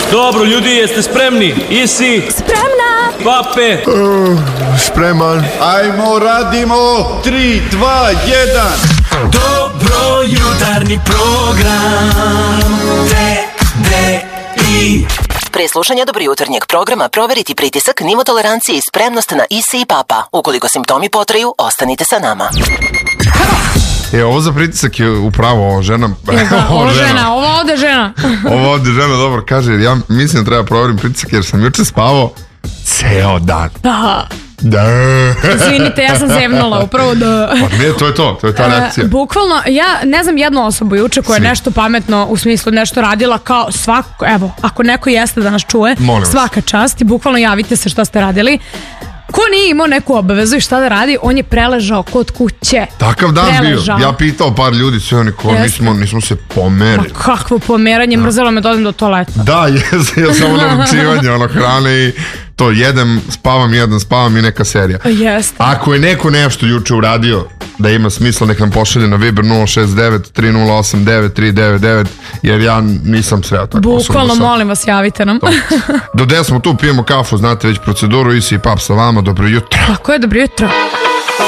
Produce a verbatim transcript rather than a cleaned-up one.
Dobro, ljudi, jeste spremni? Isi? Spremna! Pape? Uh, spreman. Ajmo, radimo! Tri, dva, jedan! Dobro jutarnji program T D I. Pre slušanja dobro jutarnjeg programa proveriti pritisak, nivo tolerancije i spremnost na I S I i Papa. Ukoliko simptomi potraju, ostanite sa nama. E, ovo za pritisak je upravo ova žena. Je, da, ovo žena, žena, ovo ovde žena. Ovo ovde žena dobro kaže, ja mislim da treba proverim pritisak jer sam juče spavao ceo dan. Da. Da. Izvinite, ja sam zevnula, upravo da... Pa ne, to je to, to je ta reakcija. E, bukvalno, ja ne znam jednu osobu juče koja je nešto pametno, u smislu nešto radila kao svako, evo, ako neko jeste da nas čuje, svaka čast i bukvalno javite se šta ste radili. Ko nije imao neku obavezu i šta da radi, on je preležao kod kuće. Takav dan preležao. bio. Ja pitao par ljudi, sve oni ko nismo, nismo se pomerili. Ma kakvo pomeranje, da. Mrzelo me da odem do toaleta. Da, jes, ja samo naručivanje, ono, hrane i to jedem, spavam, jedem, spavam i neka serija. Jeste. Ako je neko nešto juče uradio da ima smisla, nek nam pošalje na Viber nula šest devet tri nula osam devet tri devet devet, jer ja nisam sreo tako osobu. Bukvalno, molim vas, javite nam. Do deset smo tu, pijemo kafu, znate već proceduru, I S I i Pap sa vama, dobro jutro. Tako je, dobro jutro.